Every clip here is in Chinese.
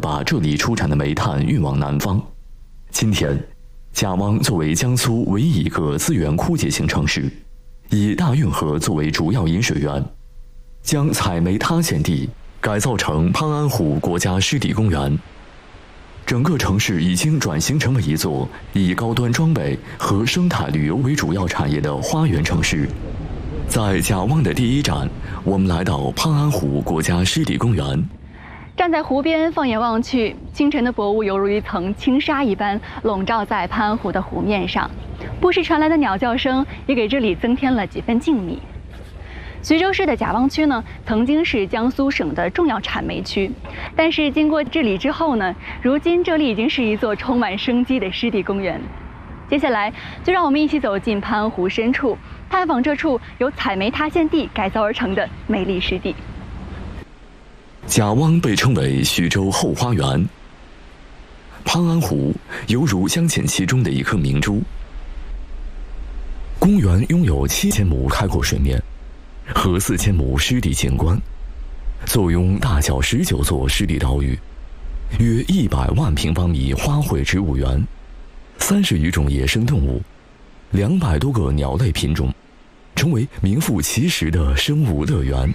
把这里出产的煤炭运往南方。今天，贾汪作为江苏唯一一个资源枯竭型城市，以大运河作为主要引水源，将采煤塌陷地改造成潘安湖国家湿地公园。整个城市已经转型成为一座以高端装备和生态旅游为主要产业的花园城市。在贾汪的第一站，我们来到潘安湖国家湿地公园。 站在湖边，放眼望去，清晨的薄雾犹如一层轻纱一般笼罩在潘安湖的湖面上。不时传来的鸟叫声也给这里增添了几分静谧。徐州市的贾汪区呢，曾经是江苏省的重要产煤区，但是经过治理之后呢，如今这里已经是一座充满生机的湿地公园。接下来，就让我们一起走进潘安湖深处，探访这处由采煤塌陷地改造而成的美丽湿地。 贾汪被称为徐州后花园，潘安湖犹如镶嵌其中的一颗明珠。公园拥有7000亩开阔水面和4000亩湿地景观，坐拥大小19座湿地岛屿，约100万平方米花卉植物园，30余种野生动物，200多个鸟类品种，成为名副其实的生物乐园。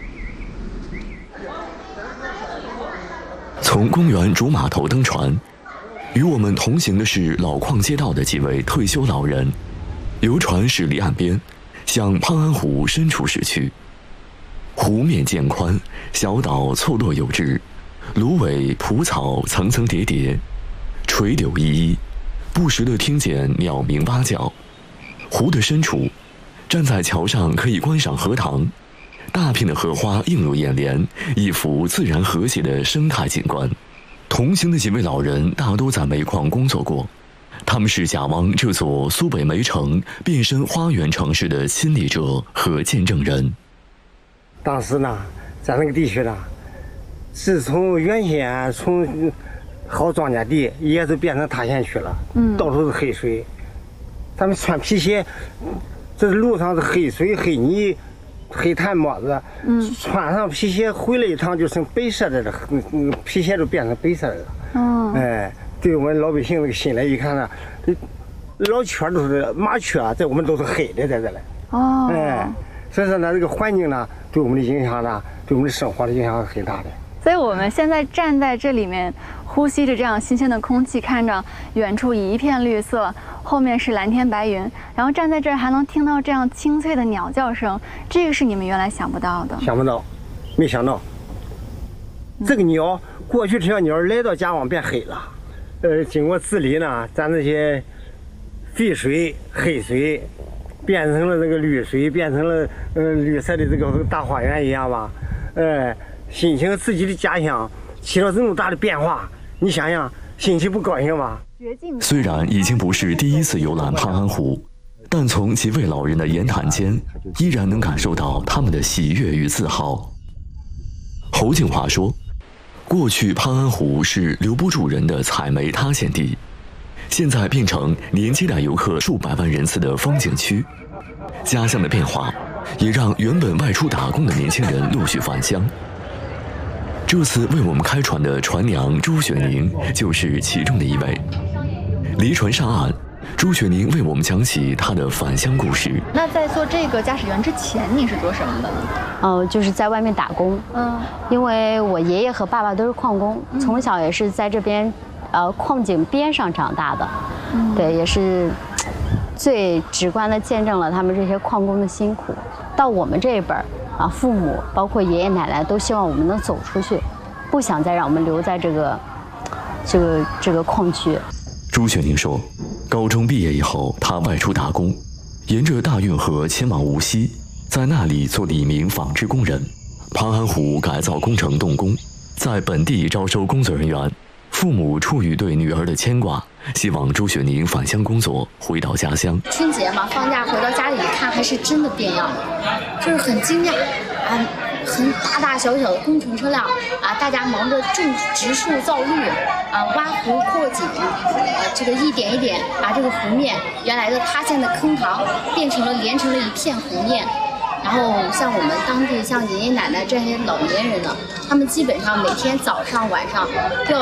从公园主码头登船，与我们同行的是老矿街道的几位退休老人。游船驶离岸边，向潘安湖深处驶去。湖面渐宽，小岛错落有致，芦苇蒲草层层叠叠，垂柳依依，不时地听见鸟鸣蛙叫。湖的深处，站在桥上可以观赏荷塘，大片的荷花映入眼帘，一幅自然和谐的生态景观。同行的几位老人大多在煤矿工作过，他们是贾汪这座苏北煤城变身花园城市的亲历者和见证人。 当时呢，在那个地区呢，是从原先从好庄稼地，也是变成塌陷区了，到处是黑水。他们穿皮鞋，这路上是黑水、黑泥、黑炭沫子，穿上皮鞋回来一趟就成白色的了，皮鞋都变成白色的了。哎，对我们老百姓那个心来一看呢，老圈都是麻雀啊，在我们都是黑的在这里。哎，所以说呢，这个环境呢，对我们的影响呢，对我们的生活的影响是很大的。 所以我们现在站在这里面，呼吸着这样新鲜的空气，看着远处一片绿色，后面是蓝天白云，然后站在这儿还能听到这样清脆的鸟叫声，这个是你们原来想不到的。 想不到，没想到，这个鸟过去这小鸟来到贾汪变黑了，经过治理呢，咱这些废水、黑水变成了这个绿水，变成了绿色的这个大花园一样吧，心情自己的家乡起了这么大的变化，你想想，心情不高兴吗？ 虽然已经不是第一次游览潘安湖，但从几位老人的言谈间，依然能感受到他们的喜悦与自豪。侯静华说，过去潘安湖是留不住人的采煤塌陷地，现在变成年接待游客数百万人次的风景区。家乡的变化，也让原本外出打工的年轻人陆续返乡。这次为我们开船的船娘朱雪宁就是其中的一位。离船上岸，朱雪宁为我们讲起她的返乡故事。 那在做这个驾驶员之前，你是做什么的呢？ 就是在外面打工。因为我爷爷和爸爸都是矿工，从小也是在这边，矿井边上长大的。对，也是最直观的见证了他们这些矿工的辛苦。到我们这一辈儿。父母包括爷爷奶奶都希望我们能走出去，不想再让我们留在这个矿区。 朱雪宁说，高中毕业以后，她外出打工，沿着大运河前往无锡，在那里做了一名纺织工人。潘安湖改造工程动工，在本地招收工作人员。父母出于对女儿的牵挂，希望朱雪宁返乡工作，回到家乡。 春节嘛，放假回到家里一看，还是真的变样了，就是很惊讶很大小的工程车辆大家忙着种植树造绿挖湖扩井这个一点一点把这个湖面原来的塌陷的坑塘连成了一片湖面。然后像我们当地像爷爷奶奶这些老年人呢，他们基本上每天早上晚上要